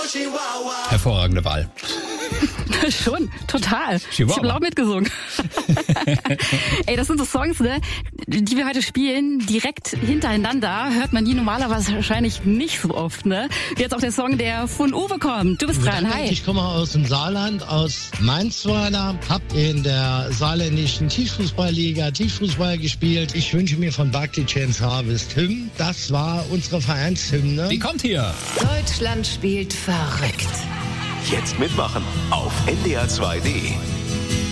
Hervorragende Wahl. Schon, total. Chihuahua. Ich habe laut mitgesungen. Ey, das sind so Songs, ne, die wir heute spielen, direkt hintereinander. Hört man die normalerweise wahrscheinlich nicht so oft, ne? Jetzt auch der Song, der von Uwe kommt. Du bist dran, hi. Ich komme aus dem Saarland, aus Mainzweiler, hab in der saarländischen Tischfußballliga Tischfußball gespielt. Ich wünsche mir von Buckley Chance Harvest Hymn. Das war unsere Vereinshymne. Die kommt hier. Deutschland spielt verrückt. Jetzt mitmachen auf ndr2.de.